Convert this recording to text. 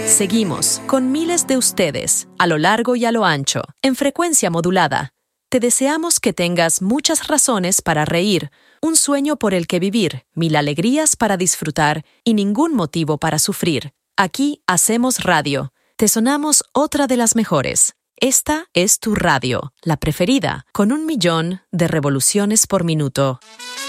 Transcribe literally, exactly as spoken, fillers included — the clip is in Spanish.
Seguimos con miles de ustedes, a lo largo y a lo ancho, en frecuencia modulada. Te deseamos que tengas muchas razones para reír, un sueño por el que vivir, mil alegrías para disfrutar y ningún motivo para sufrir. Aquí hacemos radio. Te sonamos otra de las mejores. Esta es tu radio, la preferida, con un millón de revoluciones por minuto.